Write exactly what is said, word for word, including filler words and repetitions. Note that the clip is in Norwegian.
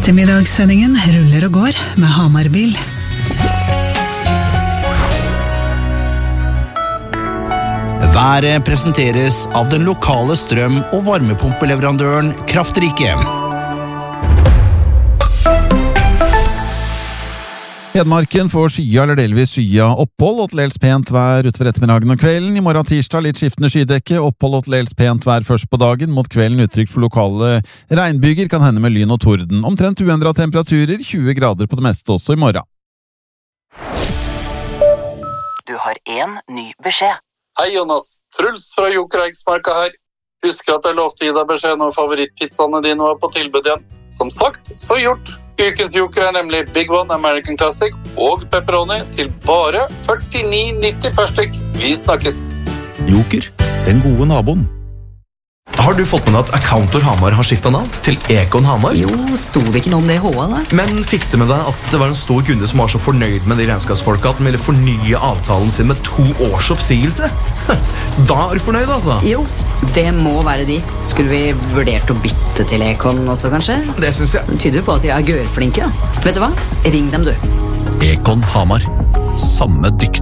Ettermiddagssendingen ruller og går med Hamarbil. Været presenteres av den lokale strøm- og varmepumpeleverandøren Kraftrike. Hedmarken får skya eller delvis skya opphold og til dels pent vær utover ettermiddagen og kvelden. I morgen tirsdag litt skiftende skydekke, opphold og til dels pent vær først på dagen. Mot kvelden utrygt for lokale regnbyger, kan hende med lyn og torden. Omtrent uendret temperaturer, tjue grader på det meste også i morgen. Du har en ny beskjed. Hei Jonas, Truls fra Joker Eiksmarka her. Husker at jeg lovte gi deg beskjed når favorittpizzaene dine var på tilbud igjen. Som sagt, så gjort. Ukens Joker er nemlig Big One American Classic og pepperoni til bare førtini nitti per stykk. Vi snakkes. Joker, den gode naboen. Har du fått med deg at Accountor Hamar har skiftet navn til Econ Hamar? Jo, sto det ikke noe om det i H A da? Men fikk du med deg at det var en stor kunde som var så fornøyd med de regnskapsfolka at de ville fornye avtalen sin med to års oppsigelse? Da er du fornøyd, altså? Jo, det må være de. Skulle vi vurdert å bytte til Econ også, kanskje? Det synes jeg. Det tyder jo på at de er gørflinke, da. Vet du hva? Ring dem, du. Econ Hamar. Samme dyktig